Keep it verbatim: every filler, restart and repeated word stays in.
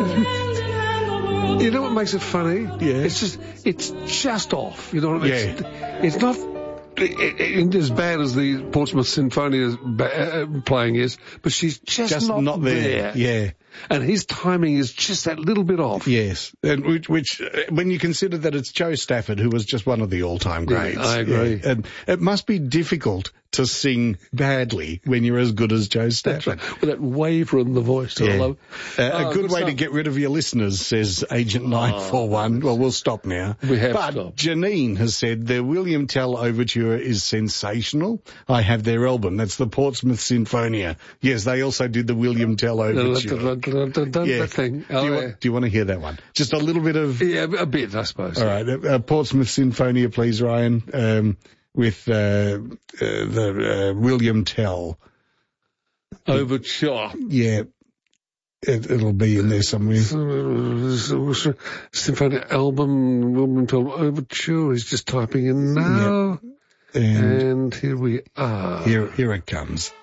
You know what makes it funny? Yeah. It's just, it's just off. You know what I mean? Yeah. It's, it's not it, it, as bad as the Portsmouth Sinfonia ba- uh, playing is, but she's just, Just not, not there. there. Yeah. And his timing is just that little bit off. Yes, and which, which uh, when you consider that it's Joe Stafford, who was just one of the all-time greats. Yeah, I agree. Yeah. And it must be difficult to sing badly when you're as good as Joe Stafford. That's right. With that waver in the voice. Yeah. I love. Uh, Oh, a good, good way stuff. to get rid of your listeners, says Agent nine four one. Well, we'll stop now. We have but stopped. Janine has said the William Tell Overture is sensational. I have their album. That's the Portsmouth Sinfonia. Yes, they also did the William Tell Overture. Yeah. Thing. Oh, do, you yeah. want, do you want to hear that one? Just a little bit of... Yeah, a bit, I suppose. All right. Uh, uh, Portsmouth Sinfonia, please, Ryan, um, with uh, uh, the uh, William Tell. Overture. Yeah. It, it'll be in there somewhere. Symphonic album, William Tell Overture. He's just typing in now. Yep. And, and here we are. Here, here it comes.